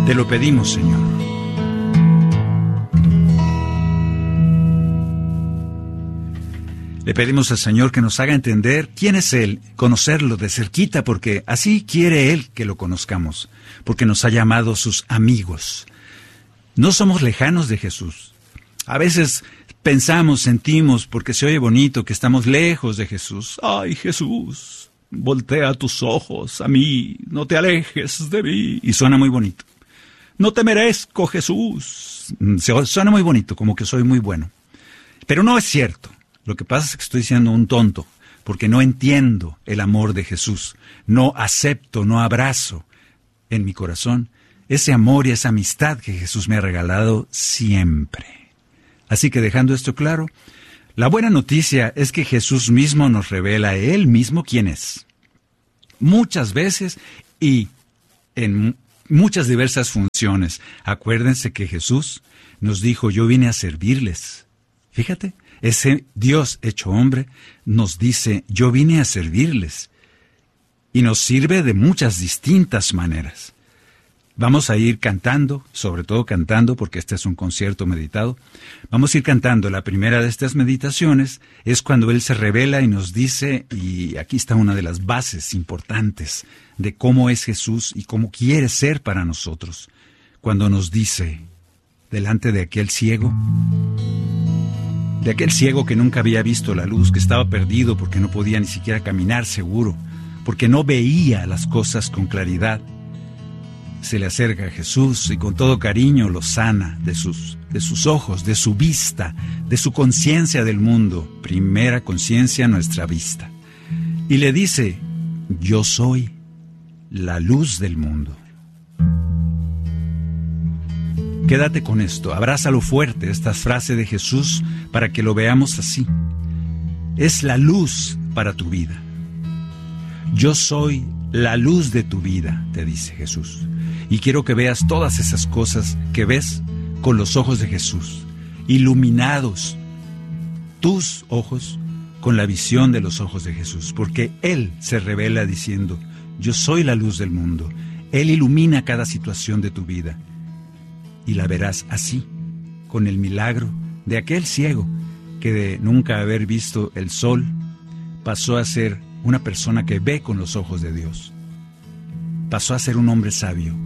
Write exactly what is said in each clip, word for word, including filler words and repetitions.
Te lo pedimos, Señor. Le pedimos al Señor que nos haga entender quién es Él, conocerlo de cerquita, porque así quiere Él que lo conozcamos, porque nos ha llamado sus amigos. No somos lejanos de Jesús. A veces pensamos, sentimos, porque se oye bonito, que estamos lejos de Jesús. ¡Ay, Jesús! Voltea tus ojos a mí, no te alejes de mí. Y suena muy bonito. No te merezco, Jesús. Suena muy bonito, como que soy muy bueno. Pero no es cierto. Lo que pasa es que estoy siendo un tonto, porque no entiendo el amor de Jesús. No acepto, no abrazo en mi corazón ese amor y esa amistad que Jesús me ha regalado siempre. Así que dejando esto claro, la buena noticia es que Jesús mismo nos revela a Él mismo quién es. Muchas veces y en muchas diversas funciones. Acuérdense que Jesús nos dijo, yo vine a servirles. Fíjate. Ese Dios hecho hombre nos dice, yo vine a servirles. Y nos sirve de muchas distintas maneras. Vamos a ir cantando, sobre todo cantando, porque este es un concierto meditado. Vamos a ir cantando. La primera de estas meditaciones es cuando Él se revela y nos dice, y aquí está una de las bases importantes de cómo es Jesús y cómo quiere ser para nosotros. Cuando nos dice, delante de aquel ciego, de aquel ciego que nunca había visto la luz, que estaba perdido porque no podía ni siquiera caminar seguro, porque no veía las cosas con claridad, se le acerca a Jesús y con todo cariño lo sana de sus, de sus ojos, de su vista, de su conciencia del mundo. Primera conciencia, nuestra vista. Y le dice, yo soy la luz del mundo. Quédate con esto, abrázalo fuerte, esta frase de Jesús, para que lo veamos así. Es la luz para tu vida. Yo soy la luz de tu vida, te dice Jesús. Y quiero que veas todas esas cosas que ves con los ojos de Jesús, iluminados tus ojos con la visión de los ojos de Jesús, porque Él se revela diciendo, yo soy la luz del mundo. Él ilumina cada situación de tu vida. Y la verás así, con el milagro de aquel ciego que de nunca haber visto el sol, pasó a ser una persona que ve con los ojos de Dios. Pasó a ser un hombre sabio.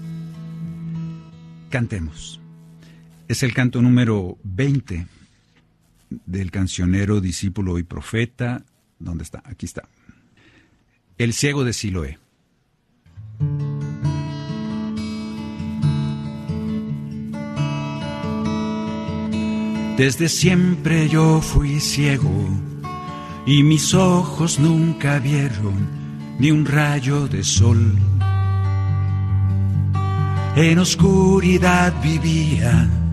Cantemos. Es el canto número veinte del cancionero, discípulo y profeta. ¿Dónde está? Aquí está. El ciego de Siloé. Desde siempre yo fui ciego y mis ojos nunca vieron ni un rayo de sol. En oscuridad vivía